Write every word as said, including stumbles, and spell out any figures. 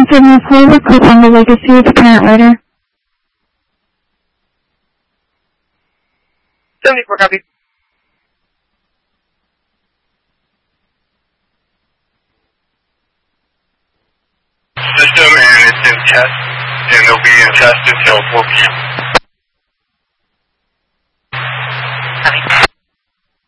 seven four, click on the legacy of the parent letter. seventy-four, copy. System, and it's in test, and they'll be in test until four P M Copy.